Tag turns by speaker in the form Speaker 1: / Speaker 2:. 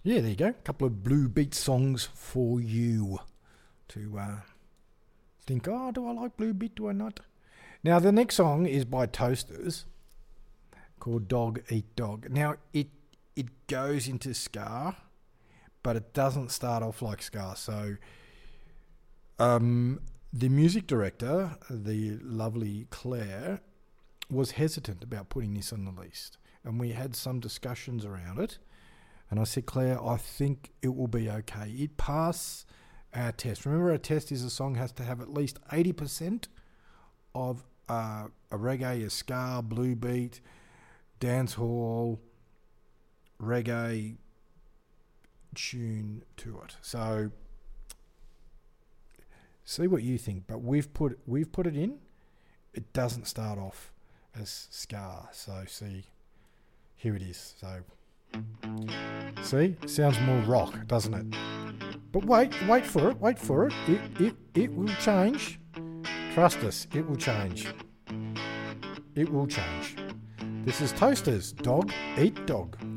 Speaker 1: Yeah, there you go. A couple of Blue Beat songs for you to think, oh, do I like Blue Beat? Do I not? Now, the next song is by Toasters called Dog Eat Dog. Now, it goes into ska, but it doesn't start off like ska. So, the music director, the lovely Claire, was hesitant about putting this on the list. And we had some discussions around it. And I said, Claire, I think it will be okay. It passed our test. Remember, our test is a song has to have at least 80% of a reggae, a ska, blue beat, dancehall, reggae tune to it. So, see what you think. But we've put it in. It doesn't start off as ska. So, see, here it is. So. See? Sounds more rock, doesn't it? But wait for it. It will change. Trust us, it will change. It will change. This is Toasters, Dog Eat Dog.